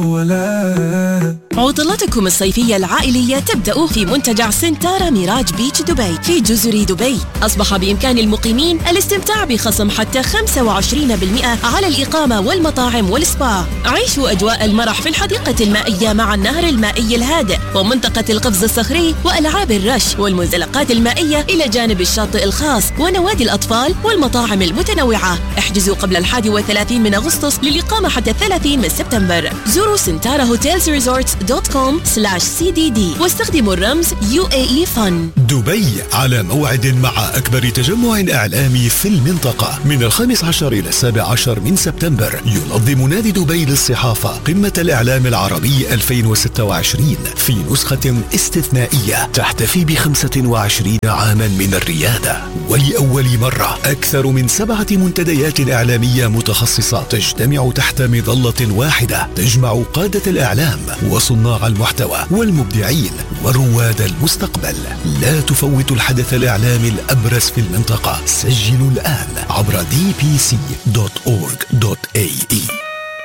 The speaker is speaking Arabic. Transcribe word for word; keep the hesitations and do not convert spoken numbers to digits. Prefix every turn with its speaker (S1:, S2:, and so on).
S1: ولا
S2: عطلاتكم الصيفية العائلية تبدأ في منتجع سنتارا ميراج بيتش دبي في جزر دبي. أصبح بإمكان المقيمين الاستمتاع بخصم حتى خمسة وعشرين بالمئة على الإقامة والمطاعم والسبا. عيشوا أجواء المرح في الحديقة المائية مع النهر المائي الهادئ ومنطقة القفز الصخري وألعاب الرش والمنزلقات المائية إلى جانب الشاطئ الخاص ونوادي الأطفال والمطاعم المتنوعة. احجزوا قبل الحادي والثلاثين من أغسطس للإقامة حتى الثلاثين من سبتمبر. زوروا سنتارا هوتيلز ريزورتس دوت كوم سلاش سي دي دي واستخدموا الرمز يو اي اي فن.
S3: دبي على موعد مع أكبر تجمع إعلامي في المنطقة من الخامس عشر إلى السابع عشر من سبتمبر. ينظم نادي دبي للصحافة قمة الإعلام العربي ألفين وستة وعشرين في نسخة استثنائية تحتفي بخمسة وعشرين عاما من الريادة، ولأول مرة أكثر من سبعة منتديات إعلامية متخصصة تجتمع تحت مظلة واحدة تجمع قادة الإعلام وصناع المحتوى والمبدعين ورواد المستقبل. لا تفوتوا الحدث الإعلامي الأبرز في المنطقة. سجلوا الآن عبر دي بي سي دوت أورج دوت إيه إي.